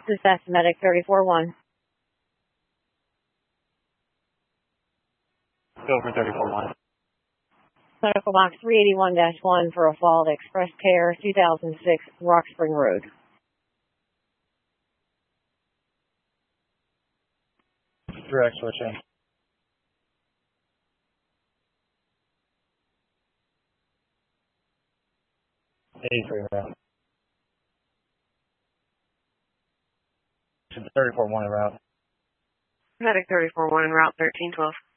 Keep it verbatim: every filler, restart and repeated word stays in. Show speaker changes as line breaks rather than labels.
This is Medic thirty-four one.
Go for thirty-four one.
Medical box three eighty-one dash one for a fall at Express Care, two thousand six Rock Spring Road.
Direct switching. eighty-three route. thirty-four one route.
Medic thirty-four one en route thirteen twelve.